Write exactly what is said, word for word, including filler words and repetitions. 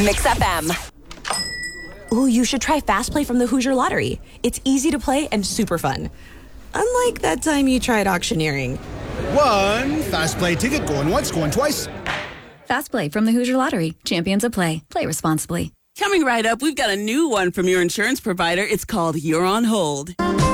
Mix F M. Ooh, you should try Fast Play from the Hoosier Lottery. It's easy to play and super fun. Unlike that time you tried auctioneering. One Fast Play ticket going once, going twice. Fast Play from the Hoosier Lottery. Champions of Play. Play responsibly. Coming right up, we've got a new one from your insurance provider. It's called You're on Hold.